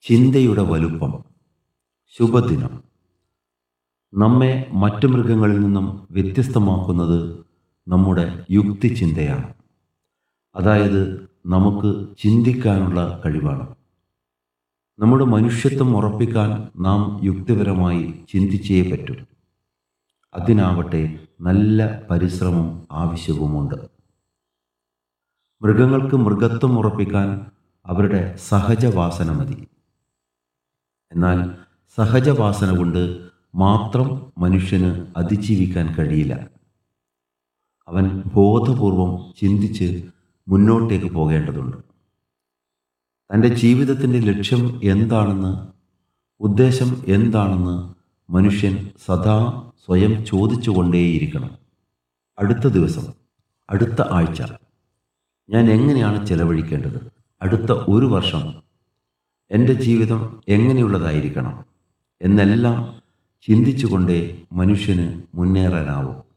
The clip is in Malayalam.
ചിന്തയുടെ വലുപ്പം. ശുഭദിനം. നമ്മെ മറ്റു മൃഗങ്ങളിൽ നിന്നും വ്യത്യസ്തമാക്കുന്നത് നമ്മുടെ യുക്തിചിന്തയാണ്. അതായത് നമുക്ക് ചിന്തിക്കാനുള്ള കഴിവാണ്. നമ്മുടെ മനുഷ്യത്വം ഉറപ്പിക്കാൻ നാം യുക്തിപരമായി ചിന്തിച്ചേ പറ്റൂ. അതിനാവട്ടെ നല്ല പരിശ്രമം ആവശ്യവുമുണ്ട്. മൃഗങ്ങൾക്ക് മൃഗത്വം ഉറപ്പിക്കാൻ അവരുടെ സഹജവാസന മതി. എന്നാൽ സഹജവാസന കൊണ്ട് മാത്രം മനുഷ്യന് അതിജീവിക്കാൻ കഴിയില്ല. അവൻ ബോധപൂർവം ചിന്തിച്ച് മുന്നോട്ടേക്ക് പോകേണ്ടതുണ്ട്. തൻ്റെ ജീവിതത്തിൻ്റെ ലക്ഷ്യം എന്താണെന്ന്, ഉദ്ദേശം എന്താണെന്ന് മനുഷ്യൻ സദാ സ്വയം ചോദിച്ചുകൊണ്ടേയിരിക്കണം. അടുത്ത ദിവസം, അടുത്ത ആഴ്ച ഞാൻ എങ്ങനെയാണ് ചെലവഴിക്കേണ്ടത്? അടുത്ത ഒരു വർഷം എൻ്റെ ജീവിതം എങ്ങനെയുള്ളതായിരിക്കണം എന്നെല്ലാം ചിന്തിച്ചുകൊണ്ടേ മനുഷ്യന് മുന്നേറാനാവും.